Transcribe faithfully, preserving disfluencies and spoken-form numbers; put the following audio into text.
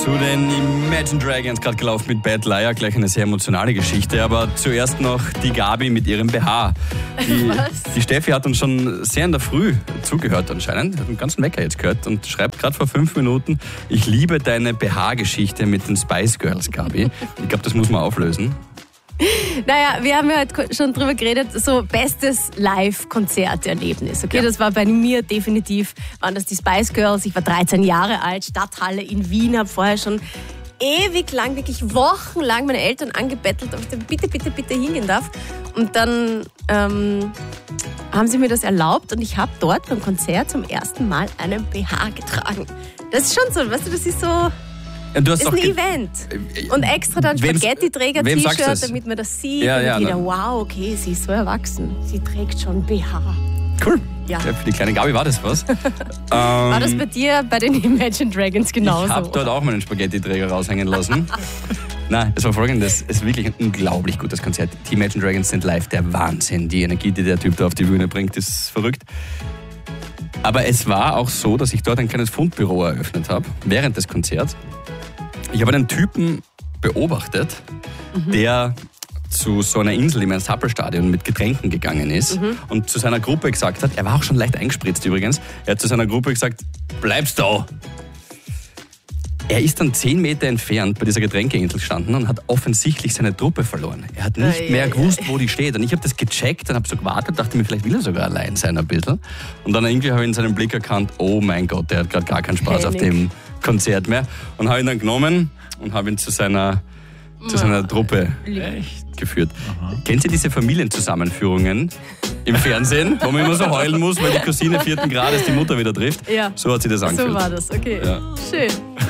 Zu den Imagine Dragons, gerade gelaufen mit Bad Liar, gleich eine sehr emotionale Geschichte. Aber zuerst noch die Gabi mit ihrem B H. Die, Was? die Steffi hat uns schon sehr in der Früh zugehört anscheinend, hat den ganzen Wecker jetzt gehört und schreibt gerade vor fünf Minuten, ich liebe deine B H-Geschichte mit den Spice Girls, Gabi. Ich glaube, das muss man auflösen. Naja, wir haben ja heute schon drüber geredet, so bestes Live-Konzerterlebnis. Okay, Ja. das war bei mir definitiv, waren das die Spice Girls. Ich war dreizehn Jahre alt, Stadthalle in Wien, habe vorher schon ewig lang, wirklich wochenlang meine Eltern angebettelt, ob ich da bitte, bitte, bitte hingehen darf. Und dann ähm, haben sie mir das erlaubt und ich habe dort beim Konzert zum ersten Mal einen B H getragen. Das ist schon so, weißt du, das ist so... Ja, du hast Das auch ist ein ge- Event. Und extra dann Wem's- wem sagst Spaghetti-Träger-T-Shirt, du's? damit man das sieht. Ja, und ja, jeder, dann- wow, okay, sie ist so erwachsen. Sie trägt schon B H. Cool. Ja. Ja, für die kleine Gabi war das was. ähm, War das bei dir bei den Imagine Dragons genauso? Ich habe dort auch meinen Spaghetti-Träger raushängen lassen. Nein, es war folgendes, es ist wirklich ein unglaublich gutes Konzert. Die Imagine Dragons sind live der Wahnsinn. Die Energie, die der Typ da auf die Bühne bringt, ist verrückt. Aber es war auch so, dass ich dort ein kleines Fundbüro eröffnet habe, während des Konzerts. Ich habe einen Typen beobachtet, Mhm. der zu so einer Insel im Ernst-Happel-Stadion mit Getränken gegangen ist Mhm. und zu seiner Gruppe gesagt hat, er war auch schon leicht eingespritzt übrigens, er hat zu seiner Gruppe gesagt, bleibst da. Er ist dann zehn Meter entfernt bei dieser Getränkeinsel gestanden und hat offensichtlich seine Truppe verloren. Er hat nicht Ei, mehr ei, gewusst, wo die steht. Und ich habe das gecheckt und habe so gewartet, dachte mir, vielleicht will er sogar allein sein ein bisschen. Und dann irgendwie habe ich in seinem Blick erkannt, oh mein Gott, der hat gerade gar keinen Spaß auf Panik. dem Konzert mehr. Und habe ihn dann genommen und habe ihn zu seiner, zu seiner Truppe geführt. Kennt ihr diese Familienzusammenführungen im Fernsehen, wo man immer so heulen muss, weil die Cousine vierten Grades die Mutter wieder trifft? Ja. So hat sie das angefühlt. So war das, okay. Ja. Schön.